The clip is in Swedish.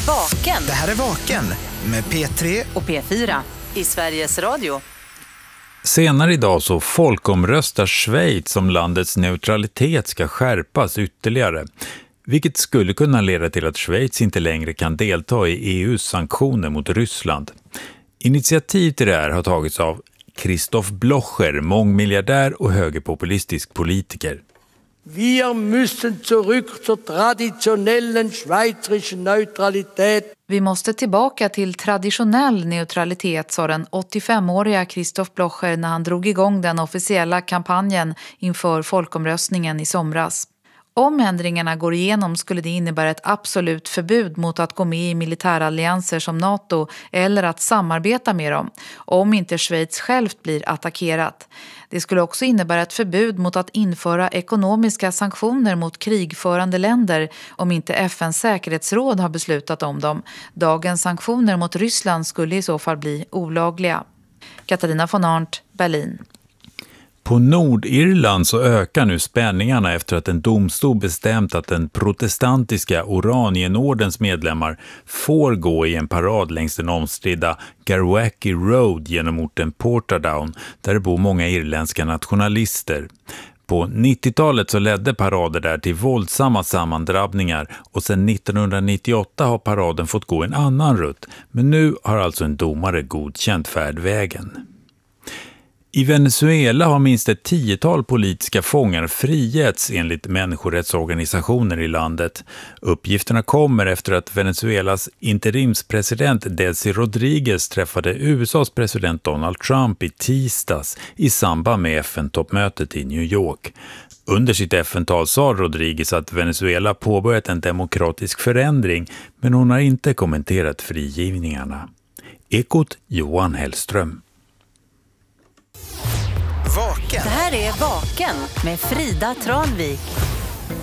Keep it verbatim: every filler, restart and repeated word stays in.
Vaken. Det här är Vaken med P tre och P fyra i Sveriges Radio. Senare idag så folkomröstar Schweiz om landets neutralitet ska skärpas ytterligare, vilket skulle kunna leda till att Schweiz inte längre kan delta i E U:s sanktioner mot Ryssland. Initiativ till det här har tagits av Christoph Blocher, mångmiljardär och högerpopulistisk politiker. Wir müssen zurück zur traditionellen schweizerischen Neutralität. Vi måste tillbaka till traditionell neutralitet, sa den åttiofemåriga Christoph Blocher när han drog igång den officiella kampanjen inför folkomröstningen i somras. Om ändringarna går igenom skulle det innebära ett absolut förbud mot att gå med i militärallianser som NATO eller att samarbeta med dem, om inte Schweiz självt blir attackerat. Det skulle också innebära ett förbud mot att införa ekonomiska sanktioner mot krigförande länder om inte F N:s säkerhetsråd har beslutat om dem. Dagens sanktioner mot Ryssland skulle i så fall bli olagliga. Katarina von Arndt, Berlin. På Nordirland så ökar nu spänningarna efter att en domstol bestämt att den protestantiska Oranienordens medlemmar får gå i en parad längs den omstridda Garwacki Road genom orten Portadown, där det bor många irländska nationalister. På nittiotalet så ledde parader där till våldsamma sammandrabbningar och sedan nittonhundranittioåtta har paraden fått gå en annan rutt, men nu har alltså en domare godkänt färdvägen. I Venezuela har minst ett tiotal politiska fångar frigetts enligt människorättsorganisationer i landet. Uppgifterna kommer efter att Venezuelas interimspresident Delcy Rodriguez träffade U S A:s president Donald Trump i tisdags i samband med F N-toppmötet i New York. Under sitt F N-tal sa Rodriguez att Venezuela påbörjat en demokratisk förändring, men hon har inte kommenterat frigivningarna. Ekot Johan Hellström. Vaken. Det här är Vaken med Frida Tranvik.